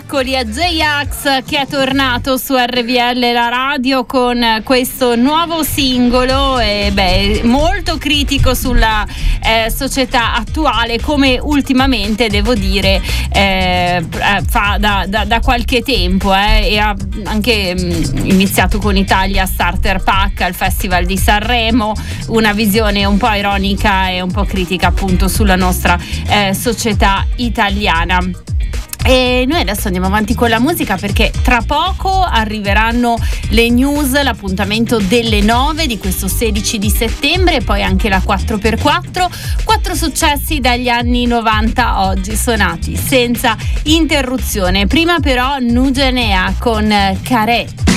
Eccoli a J-Ax che è tornato su RVL la radio con questo nuovo singolo molto critico sulla società attuale, come ultimamente devo dire fa da qualche tempo e ha anche iniziato con Italia Starter Pack al Festival di Sanremo, una visione un po' ironica e un po' critica appunto sulla nostra società italiana. E noi adesso andiamo avanti con la musica, perché tra poco arriveranno le news, l'appuntamento delle 9 di questo 16 di settembre e poi anche la 4x4, 4 successi dagli anni 90 oggi suonati senza interruzione. Prima però Nugenea con Carè.